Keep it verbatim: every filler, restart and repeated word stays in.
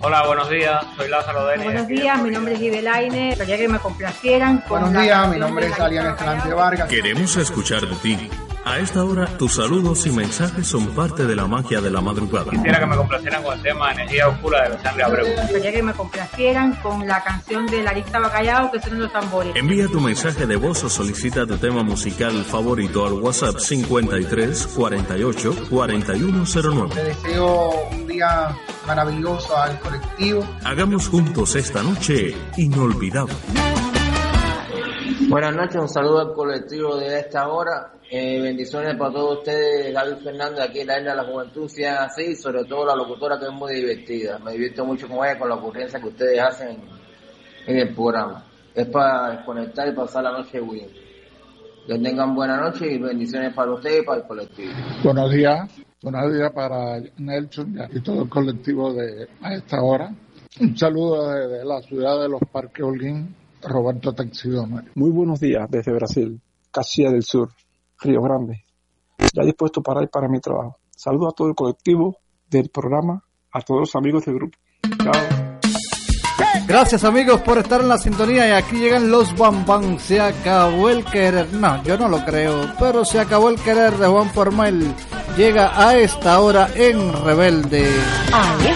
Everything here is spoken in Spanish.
Hola, buenos días, soy Lázaro Denis. Buenos días, mi nombre es Gibelaine. Quería que me complacieran con Buenos días, mi nombre es Alian Escalante Vargas. Queremos escuchar de ti. A esta hora, tus saludos y mensajes son parte de la magia de la madrugada. Quisiera que me complacieran con el tema Energía Oscura de Alexandre Abreu. Quería que me complacieran con la canción de Larissa Bacallao, que son los tambores. Envía tu mensaje de voz o solicita tu tema musical favorito al WhatsApp cincuenta y tres cuarenta y ocho cuarenta y uno cero nueve. Le deseo un día maravilloso al colectivo. Hagamos juntos esta noche inolvidable. Buenas noches, un saludo al colectivo de esta hora. Eh, bendiciones para todos ustedes, David Fernández, aquí en la Isla de la Juventud, sean así, sobre todo la locutora, que es muy divertida. Me divierto mucho con ella, con la ocurrencia que ustedes hacen en el programa. Es para desconectar y pasar la noche bien. Que tengan buena noche y bendiciones para ustedes y para el colectivo. Buenos días, buenos días para Nelson y todo el colectivo de a esta hora. Un saludo desde la ciudad de Los Parques Holguín, Roberto Taxidomer. Muy buenos días desde Brasil, Caxias del Sur, Río Grande. Ya dispuesto para ir para mi trabajo. Saludos a todo el colectivo del programa, a todos los amigos del grupo. Chao. Gracias, amigos, por estar en la sintonía. Y aquí llegan los Bam Bam. Se acabó el querer. No, yo no lo creo, pero se acabó el querer de Juan Formel. Llega a esta hora en Rebelde. A